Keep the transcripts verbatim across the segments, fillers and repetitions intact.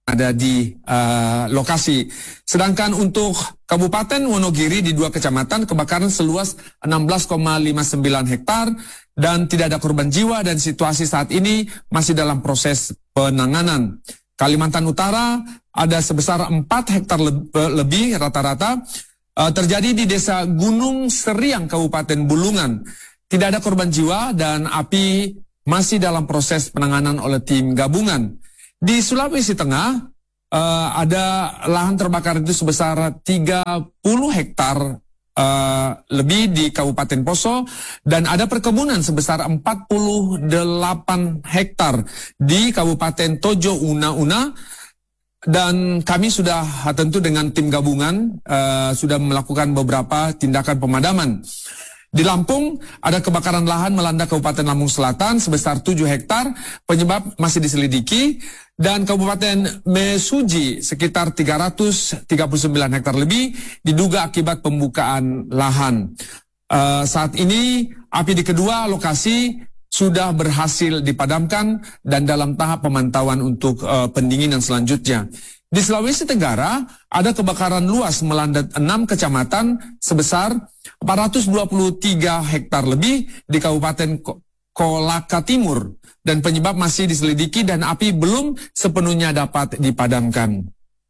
ada di uh, lokasi. Sedangkan untuk Kabupaten Wonogiri di dua kecamatan kebakaran seluas enam belas koma lima sembilan hektar dan tidak ada korban jiwa dan situasi saat ini masih dalam proses penanganan. Kalimantan Utara ada sebesar empat hektar le- lebih rata-rata uh, terjadi di Desa Gunung Seriang Kabupaten Bulungan. Tidak ada korban jiwa dan api masih dalam proses penanganan oleh tim gabungan. Di Sulawesi Tengah, uh, ada lahan terbakar itu sebesar tiga puluh hektar uh, lebih di Kabupaten Poso, dan ada perkebunan sebesar empat puluh delapan hektar di Kabupaten Tojo Una-Una, dan kami sudah tentu dengan tim gabungan uh, sudah melakukan beberapa tindakan pemadaman. Di Lampung, ada kebakaran lahan melanda Kabupaten Lampung Selatan sebesar tujuh hektar, penyebab masih diselidiki, dan Kabupaten Mesuji sekitar tiga ratus tiga puluh sembilan hektar lebih diduga akibat pembukaan lahan. Uh, saat ini, api di kedua lokasi sudah berhasil dipadamkan dan dalam tahap pemantauan untuk uh, pendinginan selanjutnya. Di Sulawesi Tenggara, ada kebakaran luas melanda enam kecamatan sebesar empat ratus dua puluh tiga hektar lebih di Kabupaten Kolaka Timur, dan penyebab masih diselidiki dan api belum sepenuhnya dapat dipadamkan.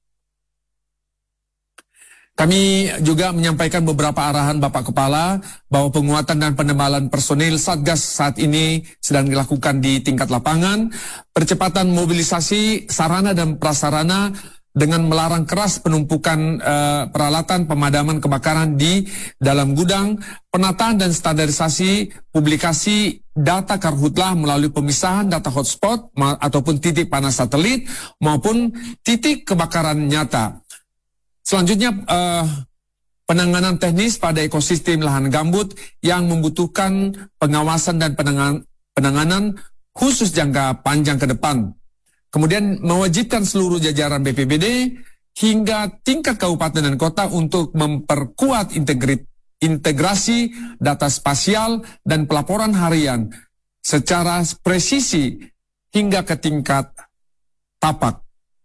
Kami juga menyampaikan beberapa arahan Bapak Kepala bahwa penguatan dan penebalan personil Satgas saat ini sedang dilakukan di tingkat lapangan, percepatan mobilisasi sarana dan prasarana dengan melarang keras penumpukan uh, peralatan pemadaman kebakaran di dalam gudang, penataan dan standarisasi publikasi data Karhutlah melalui pemisahan data hotspot ataupun titik panas satelit maupun titik kebakaran nyata. Selanjutnya, uh, penanganan teknis pada ekosistem lahan gambut yang membutuhkan pengawasan dan penangan, penanganan khusus jangka panjang ke depan. Kemudian mewajibkan seluruh jajaran B P B D hingga tingkat kabupaten dan kota untuk memperkuat integrit, integrasi data spasial dan pelaporan harian secara presisi hingga ke tingkat tapak.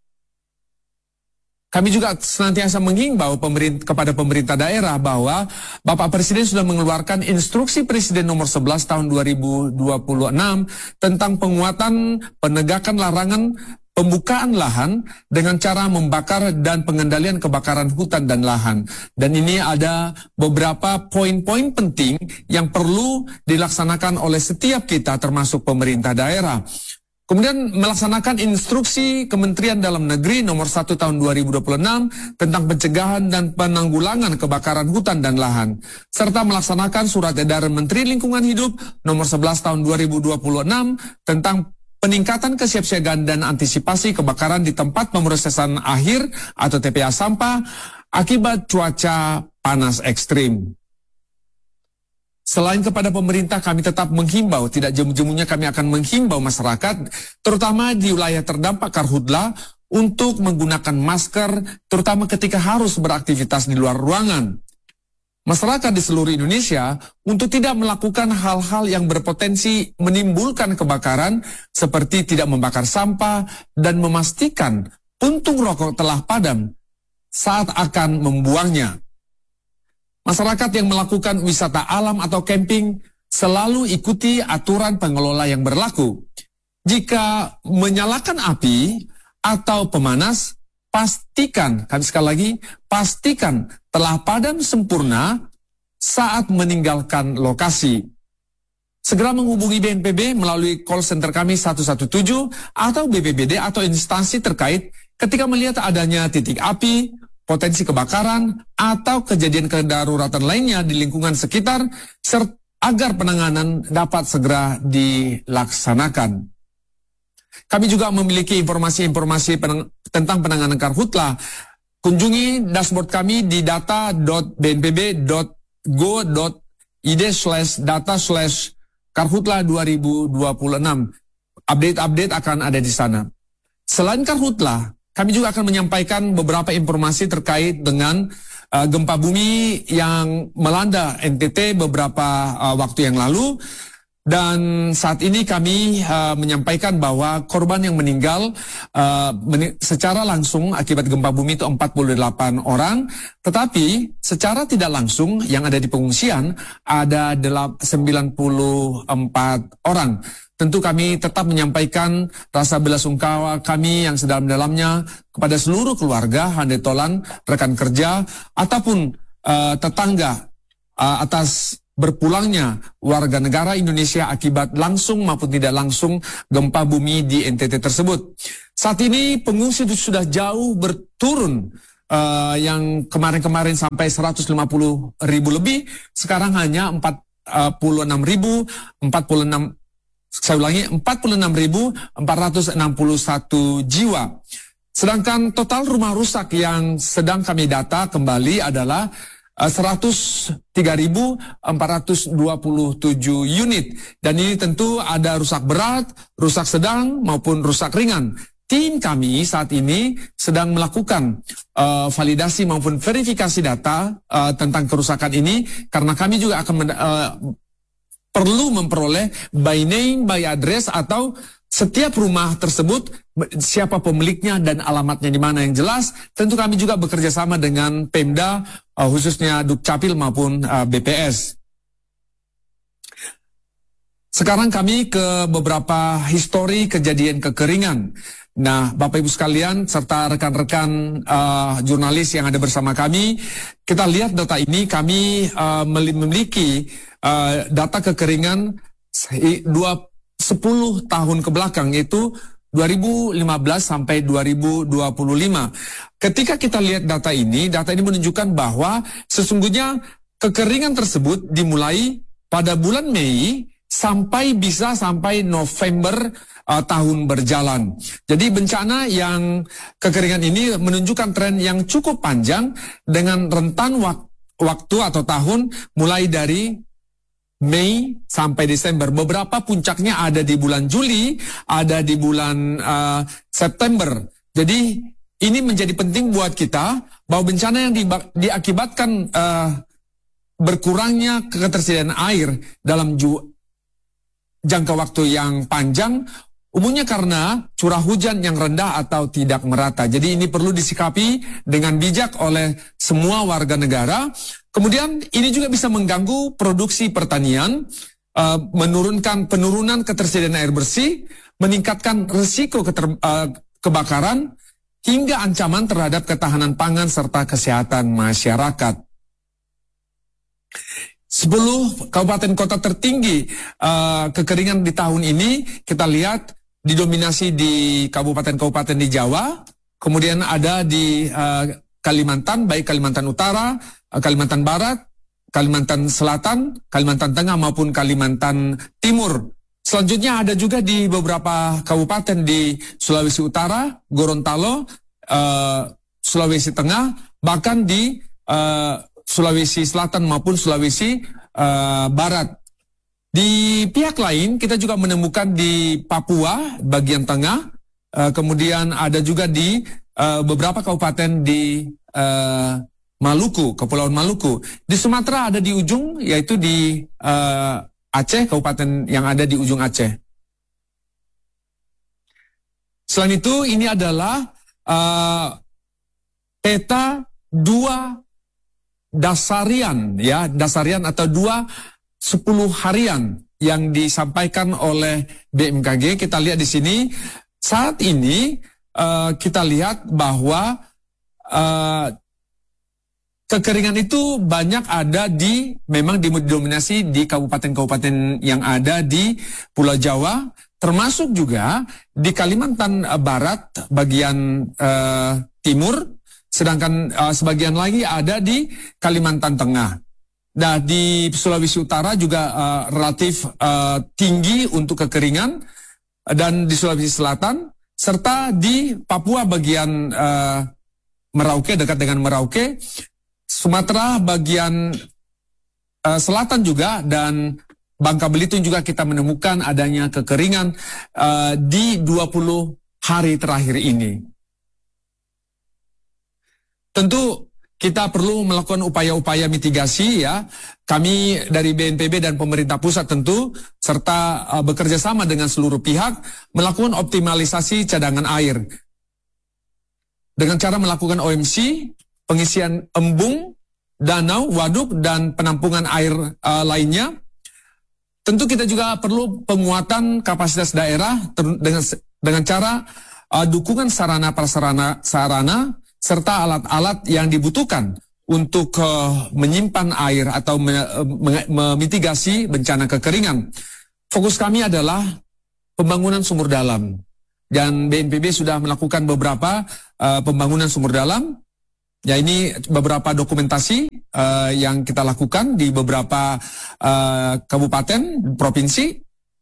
Kami juga senantiasa menghimbau pemerintah, kepada pemerintah daerah bahwa Bapak Presiden sudah mengeluarkan instruksi Presiden nomor sebelas tahun dua ribu dua puluh enam tentang penguatan penegakan larangan pembukaan lahan dengan cara membakar dan pengendalian kebakaran hutan dan lahan. Dan ini ada beberapa poin-poin penting yang perlu dilaksanakan oleh setiap kita termasuk pemerintah daerah. Kemudian melaksanakan instruksi Kementerian Dalam Negeri nomor satu tahun dua ribu dua puluh enam tentang pencegahan dan penanggulangan kebakaran hutan dan lahan, serta melaksanakan surat edaran Menteri Lingkungan Hidup nomor sebelas tahun dua ribu dua puluh enam tentang peningkatan kesiapsiagaan dan antisipasi kebakaran di tempat pemrosesan akhir atau T P A sampah akibat cuaca panas ekstrim. Selain kepada pemerintah, kami tetap menghimbau, tidak jemu-jemunya kami akan menghimbau masyarakat, terutama di wilayah terdampak karhutla, untuk menggunakan masker, terutama ketika harus beraktivitas di luar ruangan. Masyarakat di seluruh Indonesia untuk tidak melakukan hal-hal yang berpotensi menimbulkan kebakaran, seperti tidak membakar sampah, dan memastikan puntung rokok telah padam saat akan membuangnya. Masyarakat yang melakukan wisata alam atau camping selalu ikuti aturan pengelola yang berlaku. Jika menyalakan api atau pemanas, pastikan, kami sekali lagi, pastikan telah padam sempurna saat meninggalkan lokasi. Segera menghubungi B N P B melalui call center kami satu satu tujuh atau B P B D atau instansi terkait ketika melihat adanya titik api, potensi kebakaran, atau kejadian kedaruratan lainnya di lingkungan sekitar, serta agar penanganan dapat segera dilaksanakan. Kami juga memiliki informasi-informasi penang tentang penanganan karhutla. Kunjungi dashboard kami di data dot b n p b dot go dot i d slash data slash karhutla dua ribu dua puluh enam. Update-update akan ada di sana. Selain karhutla, kami juga akan menyampaikan beberapa informasi terkait dengan uh, gempa bumi yang melanda N T T beberapa uh, waktu yang lalu. Dan saat ini kami uh, menyampaikan bahwa korban yang meninggal uh, meni- secara langsung akibat gempa bumi itu empat puluh delapan orang, tetapi secara tidak langsung yang ada di pengungsian ada sembilan puluh empat orang. Tentu kami tetap menyampaikan rasa belasungkawa kami yang sedalam-dalamnya kepada seluruh keluarga, handetolan, rekan kerja, ataupun uh, tetangga uh, atas berpulangnya warga negara Indonesia akibat langsung maupun tidak langsung gempa bumi di N T T tersebut. Saat ini pengungsi itu sudah jauh berturun, uh, yang kemarin-kemarin sampai seratus lima puluh ribu lebih, sekarang hanya empat puluh enam ribu, empat puluh enam, saya ulangi, empat puluh enam ribu empat ratus enam puluh satu jiwa. Sedangkan total rumah rusak yang sedang kami data kembali adalah seratus tiga ribu empat ratus dua puluh tujuh unit. Dan ini tentu ada rusak berat, rusak sedang maupun rusak ringan. Tim kami saat ini sedang melakukan uh, validasi maupun verifikasi data uh, tentang kerusakan ini, karena kami juga akan uh, perlu memperoleh by name, by address, atau setiap rumah tersebut siapa pemiliknya dan alamatnya di mana yang jelas. Tentu kami juga bekerja sama dengan Pemda, uh, khususnya Dukcapil maupun uh, B P S. Sekarang kami ke beberapa histori kejadian kekeringan. Nah, Bapak Ibu sekalian serta rekan-rekan uh, jurnalis yang ada bersama kami, kita lihat data ini. Kami uh, memiliki uh, data kekeringan dua sepuluh tahun ke belakang, yaitu dua ribu lima belas sampai dua ribu dua puluh lima. Ketika kita lihat data ini, data ini menunjukkan bahwa sesungguhnya kekeringan tersebut dimulai pada bulan Mei sampai bisa sampai November uh, tahun berjalan. Jadi bencana yang kekeringan ini menunjukkan tren yang cukup panjang dengan rentan wak- waktu atau tahun mulai dari Mei sampai Desember. Beberapa puncaknya ada di bulan Juli, ada di bulan uh, September. Jadi ini menjadi penting buat kita bahwa bencana yang di, diakibatkan uh, berkurangnya ketersediaan air dalam ju, jangka waktu yang panjang umumnya karena curah hujan yang rendah atau tidak merata. Jadi ini perlu disikapi dengan bijak oleh semua warga negara. Kemudian ini juga bisa mengganggu produksi pertanian, uh, menurunkan penurunan ketersediaan air bersih, meningkatkan risiko keter, uh, kebakaran, hingga ancaman terhadap ketahanan pangan serta kesehatan masyarakat. Sepuluh kabupaten kota tertinggi uh, kekeringan di tahun ini kita lihat didominasi di kabupaten-kabupaten di Jawa, kemudian ada di uh, Kalimantan, baik Kalimantan Utara, Kalimantan Barat, Kalimantan Selatan, Kalimantan Tengah maupun Kalimantan Timur. Selanjutnya ada juga di beberapa kabupaten di Sulawesi Utara, Gorontalo, uh, Sulawesi Tengah, bahkan di uh, Sulawesi Selatan maupun Sulawesi uh, Barat. Di pihak lain kita juga menemukan di Papua bagian tengah, uh, kemudian ada juga di uh, beberapa kabupaten di uh, Maluku, Kepulauan Maluku. Di Sumatera ada di ujung, yaitu di uh, Aceh, kabupaten yang ada di ujung Aceh. Selain itu, ini adalah uh, peta dua dasarian, ya, dasarian atau dua sepuluh harian yang disampaikan oleh B M K G. Kita lihat di sini, saat ini uh, kita lihat bahwa uh, kekeringan itu banyak ada di, memang didominasi di kabupaten-kabupaten yang ada di Pulau Jawa, termasuk juga di Kalimantan Barat bagian uh, timur, sedangkan uh, sebagian lagi ada di Kalimantan Tengah. Nah, di Sulawesi Utara juga uh, relatif uh, tinggi untuk kekeringan, dan di Sulawesi Selatan, serta di Papua bagian uh, Merauke, dekat dengan Merauke, Sumatera bagian uh, selatan juga, dan Bangka Belitung juga kita menemukan adanya kekeringan uh, di dua puluh hari terakhir ini. Tentu kita perlu melakukan upaya-upaya mitigasi ya. Kami dari B N P B dan pemerintah pusat tentu serta uh, bekerja sama dengan seluruh pihak melakukan optimalisasi cadangan air dengan cara melakukan O M C, pengisian embung, danau, waduk dan penampungan air uh, lainnya. Tentu kita juga perlu penguatan kapasitas daerah dengan dengan cara uh, dukungan sarana prasarana sarana serta alat-alat yang dibutuhkan untuk uh, menyimpan air atau me, me, memitigasi bencana kekeringan. Fokus kami adalah pembangunan sumur dalam. Dan B N P B sudah melakukan beberapa uh, pembangunan sumur dalam. Ya, ini beberapa dokumentasi uh, yang kita lakukan di beberapa uh, kabupaten, provinsi.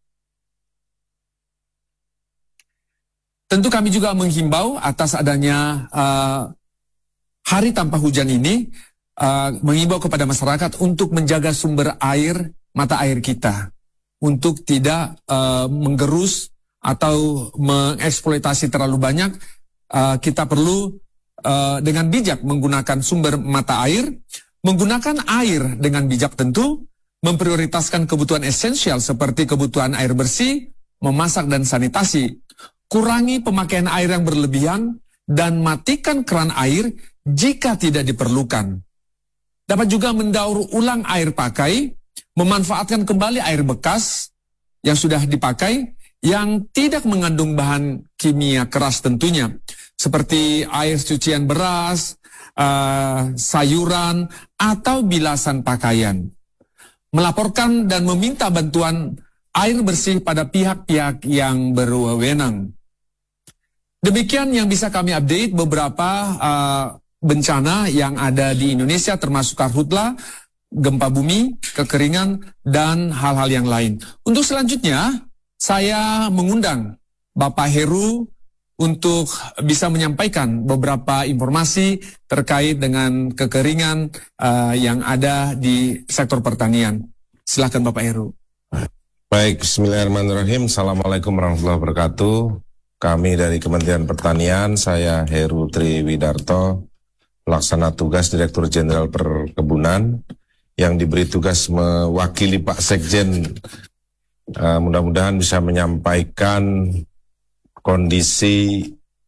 Tentu kami juga menghimbau atas adanya uh, hari tanpa hujan ini, uh, menghimbau kepada masyarakat untuk menjaga sumber air, mata air kita, untuk tidak uh, menggerus atau mengeksploitasi terlalu banyak. Uh, kita perlu uh, dengan bijak menggunakan sumber mata air, menggunakan air dengan bijak tentu, memprioritaskan kebutuhan esensial seperti kebutuhan air bersih, memasak dan sanitasi. Kurangi pemakaian air yang berlebihan dan matikan keran air jika tidak diperlukan. Dapat juga mendaur ulang air pakai, memanfaatkan kembali air bekas yang sudah dipakai yang tidak mengandung bahan kimia keras tentunya, seperti air cucian beras, uh, sayuran, atau bilasan pakaian. Melaporkan dan meminta bantuan air bersih pada pihak-pihak yang berwenang. Demikian yang bisa kami update beberapa uh, bencana yang ada di Indonesia, termasuk karhutla, gempa bumi, kekeringan, dan hal-hal yang lain. Untuk selanjutnya, saya mengundang Bapak Heru untuk bisa menyampaikan beberapa informasi terkait dengan kekeringan uh, yang ada di sektor pertanian. Silakan Bapak Heru. Baik, bismillahirrahmanirrahim. Assalamualaikum warahmatullahi wabarakatuh. Kami dari Kementerian Pertanian, saya Heru Triwidarto, pelaksana tugas Direktur Jenderal Perkebunan, yang diberi tugas mewakili Pak Sekjen. Uh, mudah-mudahan bisa menyampaikan kondisi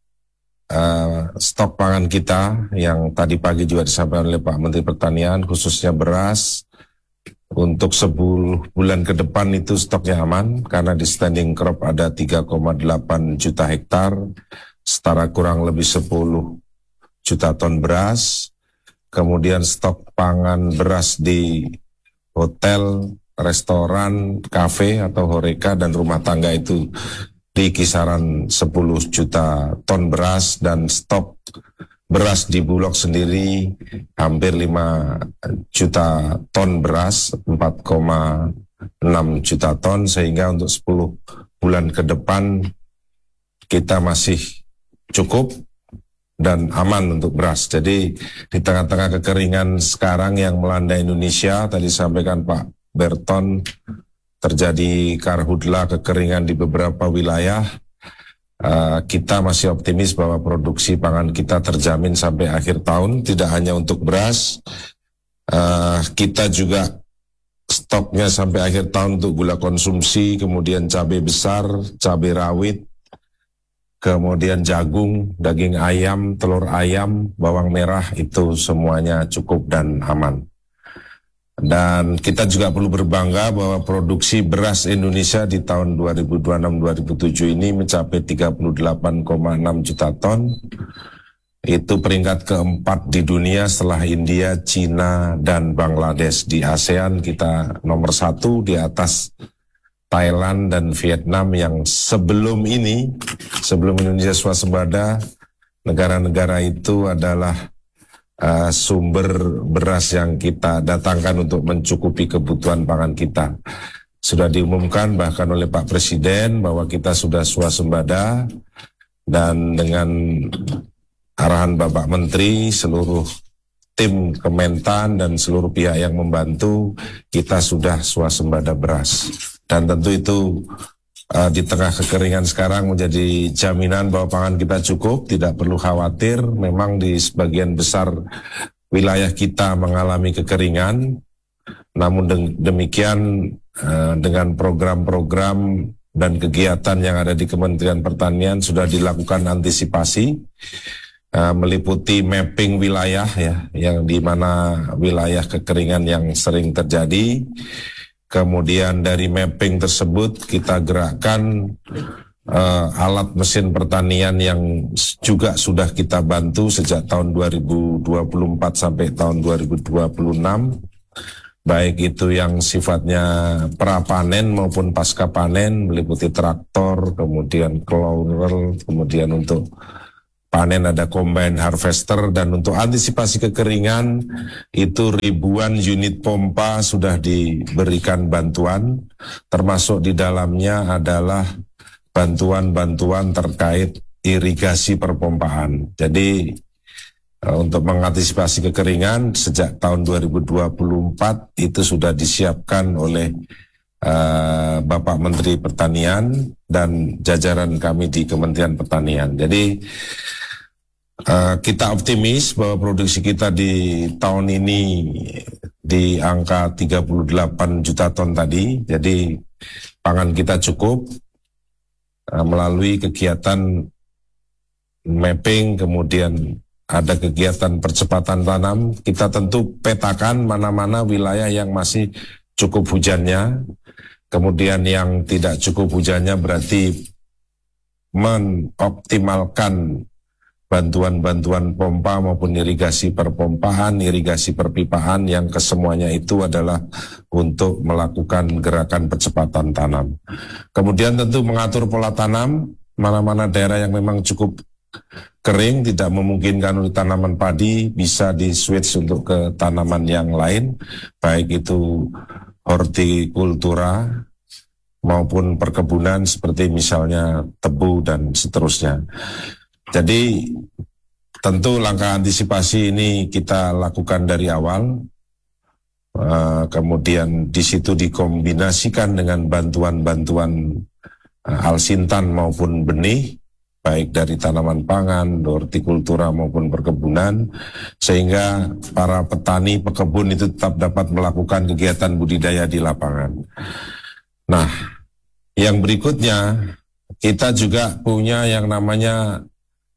uh, stok pangan kita yang tadi pagi juga disampaikan oleh Pak Menteri Pertanian, khususnya beras. Untuk sepuluh bulan ke depan itu stoknya aman, karena di standing crop ada tiga koma delapan juta hektar, setara kurang lebih sepuluh juta ton beras. Kemudian stok pangan beras di hotel, restoran, kafe atau horeca dan rumah tangga itu di kisaran sepuluh juta ton beras, dan stok beras di Bulog sendiri hampir lima juta ton beras, empat koma enam juta ton, sehingga untuk sepuluh bulan ke depan kita masih cukup dan aman untuk beras. Jadi di tengah-tengah kekeringan sekarang yang melanda Indonesia, tadi sampaikan Pak Berton, terjadi karhutla, kekeringan di beberapa wilayah. Uh, kita masih optimis bahwa produksi pangan kita terjamin sampai akhir tahun, tidak hanya untuk beras. Uh, kita juga stoknya sampai akhir tahun untuk gula konsumsi, kemudian cabai besar, cabai rawit, kemudian jagung, daging ayam, telur ayam, bawang merah, itu semuanya cukup dan aman. Dan kita juga perlu berbangga bahwa produksi beras Indonesia di tahun dua ribu dua puluh enam dua ribu tujuh ini mencapai tiga puluh delapan koma enam juta ton. Itu peringkat keempat di dunia setelah India, Cina, dan Bangladesh. Di ASEAN kita nomor satu di atas Thailand dan Vietnam, yang sebelum ini, sebelum Indonesia swasembada, negara-negara itu adalah Uh, sumber beras yang kita datangkan untuk mencukupi kebutuhan pangan kita. Sudah diumumkan bahkan oleh Pak Presiden bahwa kita sudah swasembada, dan dengan arahan Bapak Menteri, seluruh tim Kementan dan seluruh pihak yang membantu, kita sudah swasembada beras. Dan tentu itu Uh, di tengah kekeringan sekarang menjadi jaminan bahwa pangan kita cukup, tidak perlu khawatir. Memang di sebagian besar wilayah kita mengalami kekeringan. Namun demikian dengan program-program dan kegiatan yang ada di Kementerian Pertanian sudah dilakukan antisipasi, meliputi mapping wilayah ya, yang di mana wilayah kekeringan yang sering terjadi. Kemudian dari mapping tersebut kita gerakkan uh, alat mesin pertanian yang juga sudah kita bantu sejak tahun dua ribu dua puluh empat sampai tahun dua ribu dua puluh enam, baik itu yang sifatnya pra-panen maupun pasca panen, meliputi traktor, kemudian cloner, kemudian untuk panen ada combine harvester, dan untuk antisipasi kekeringan itu ribuan unit pompa sudah diberikan bantuan, termasuk di dalamnya adalah bantuan-bantuan terkait irigasi perpompaan. Jadi untuk mengantisipasi kekeringan sejak tahun dua ribu dua puluh empat itu sudah disiapkan oleh uh, Bapak Menteri Pertanian dan jajaran kami di Kementerian Pertanian. Jadi Uh, kita optimis bahwa produksi kita di tahun ini di angka tiga puluh delapan juta ton tadi. Jadi pangan kita cukup uh, melalui kegiatan mapping, kemudian ada kegiatan percepatan tanam. Kita tentu petakan mana-mana wilayah yang masih cukup hujannya, kemudian yang tidak cukup hujannya berarti mengoptimalkan bantuan-bantuan pompa maupun irigasi perpompaan, irigasi perpipaan yang kesemuanya itu adalah untuk melakukan gerakan percepatan tanam. Kemudian tentu mengatur pola tanam, mana-mana daerah yang memang cukup kering, tidak memungkinkan untuk tanaman padi, bisa di-switch untuk ke tanaman yang lain, baik itu hortikultura maupun perkebunan seperti misalnya tebu dan seterusnya. Jadi tentu langkah antisipasi ini kita lakukan dari awal, uh, kemudian di situ dikombinasikan dengan bantuan-bantuan uh, alsintan maupun benih, baik dari tanaman pangan, hortikultura maupun perkebunan, sehingga para petani pekebun itu tetap dapat melakukan kegiatan budidaya di lapangan. Nah, yang berikutnya kita juga punya yang namanya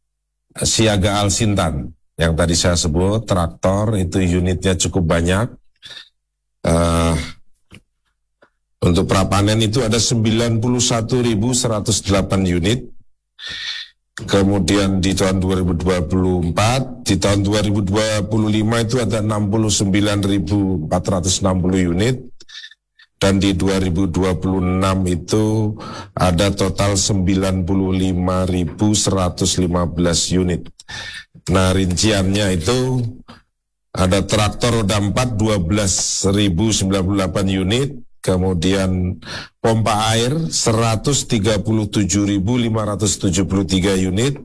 siaga alsintan, yang tadi saya sebut, traktor itu unitnya cukup banyak. Uh, untuk prapanen itu ada sembilan puluh satu ribu seratus delapan unit. Kemudian di tahun dua ribu dua puluh empat, di tahun dua ribu dua puluh lima itu ada enam puluh sembilan ribu empat ratus enam puluh unit. Dan di dua ribu dua puluh enam itu ada total sembilan puluh lima ribu seratus lima belas unit. Nah, rinciannya itu ada traktor roda empat dua belas ribu sembilan puluh delapan unit, kemudian pompa air seratus tiga puluh tujuh ribu lima ratus tujuh puluh tiga unit,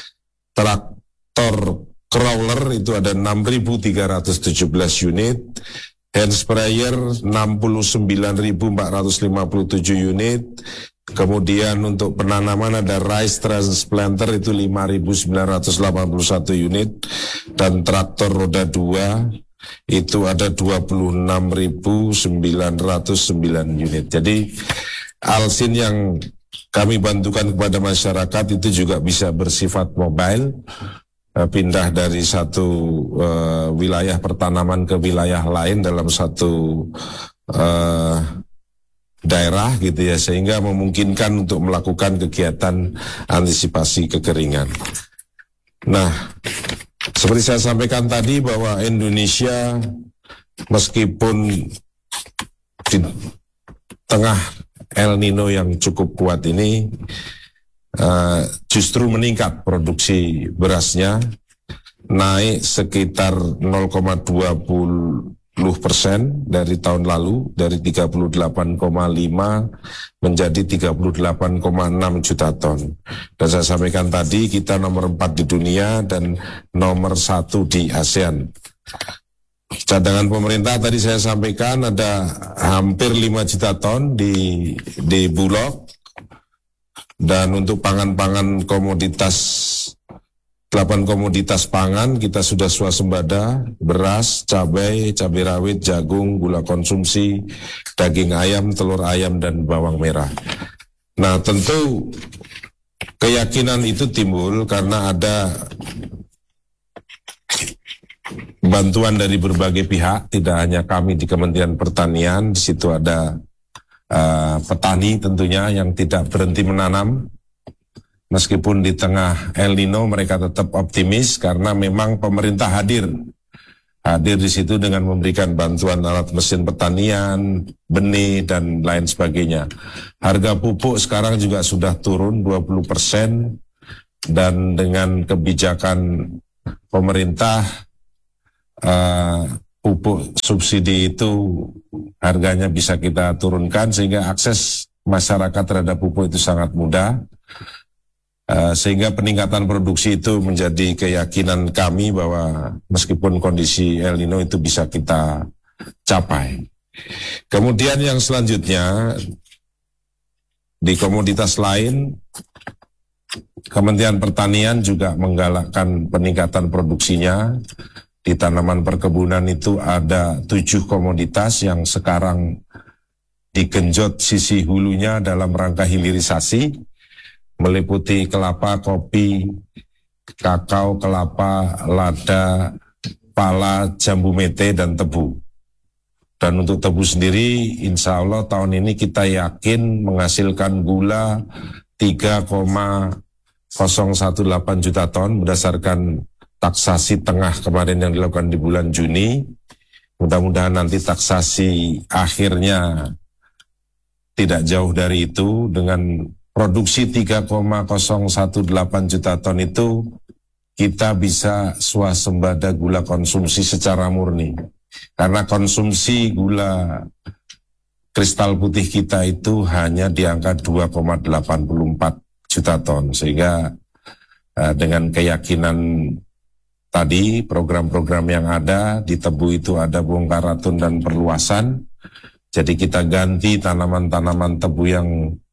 traktor crawler itu ada enam ribu tiga ratus tujuh belas unit, hand sprayer enam puluh sembilan ribu empat ratus lima puluh tujuh unit. Kemudian untuk penanaman ada rice transplanter itu lima ribu sembilan ratus delapan puluh satu unit. Dan traktor roda dua itu ada dua puluh enam ribu sembilan ratus sembilan unit. Jadi alsin yang kami bantukan kepada masyarakat itu juga bisa bersifat mobile, pindah dari satu uh, wilayah pertanaman ke wilayah lain dalam satu uh, daerah gitu ya, sehingga memungkinkan untuk melakukan kegiatan antisipasi kekeringan. Nah, seperti saya sampaikan tadi bahwa Indonesia meskipun di tengah El Nino yang cukup kuat ini, Uh, justru meningkat produksi berasnya, naik sekitar nol koma dua puluh persen dari tahun lalu, dari tiga puluh delapan koma lima menjadi tiga puluh delapan koma enam juta ton. Dan saya sampaikan tadi kita nomor empat di dunia dan nomor satu di ASEAN. Cadangan pemerintah tadi saya sampaikan ada hampir lima juta ton di di Bulog. Dan untuk pangan-pangan komoditas delapan komoditas pangan kita sudah swasembada, beras, cabai, cabai rawit, jagung, gula konsumsi, daging ayam, telur ayam, dan bawang merah. Nah, tentu keyakinan itu timbul karena ada bantuan dari berbagai pihak, tidak hanya kami di Kementerian Pertanian, di situ ada uh, petani tentunya yang tidak berhenti menanam. Meskipun di tengah El Nino mereka tetap optimis karena memang pemerintah hadir. Hadir di situ dengan memberikan bantuan alat mesin pertanian, benih, dan lain sebagainya. Harga pupuk sekarang juga sudah turun dua puluh persen dan dengan kebijakan pemerintah uh, pupuk subsidi itu harganya bisa kita turunkan sehingga akses masyarakat terhadap pupuk itu sangat mudah. Uh, sehingga peningkatan produksi itu menjadi keyakinan kami bahwa meskipun kondisi El Nino itu bisa kita capai. Kemudian yang selanjutnya, di komoditas lain, Kementerian Pertanian juga menggalakkan peningkatan produksinya. Di tanaman perkebunan itu ada tujuh komoditas yang sekarang digenjot sisi hulunya dalam rangka hilirisasi, meliputi kelapa, kopi, kakao, kelapa, lada, pala, jambu mete, dan tebu. Dan untuk tebu sendiri, insya Allah tahun ini kita yakin menghasilkan gula tiga koma nol satu delapan juta ton berdasarkan taksasi tengah kemarin yang dilakukan di bulan Juni. Mudah-mudahan nanti taksasi akhirnya tidak jauh dari itu. Dengan produksi tiga koma nol satu delapan juta ton itu, kita bisa swasembada gula konsumsi secara murni. Karena konsumsi gula kristal putih kita itu hanya di angka dua koma delapan empat juta ton. Sehingga uh, dengan keyakinan tadi, program-program yang ada, di tebu itu ada bongkar ratun dan perluasan. Jadi kita ganti tanaman-tanaman tebu yang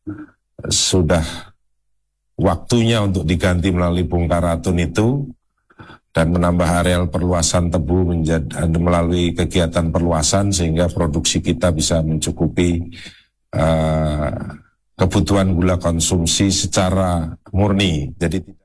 sudah waktunya untuk diganti melalui bongkar ratun itu, dan menambah areal perluasan tebu menjadi, melalui kegiatan perluasan sehingga produksi kita bisa mencukupi uh, kebutuhan gula konsumsi secara murni. Jadi